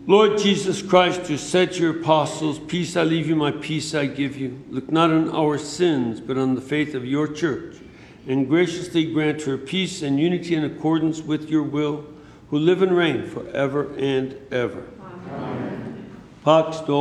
Lord Jesus Christ, who said to your apostles, "Peace I leave you, my peace I give you," look not on our sins, but on the faith of your church, and graciously grant her peace and unity in accordance with your will, who live and reign forever and ever. Amen. Pax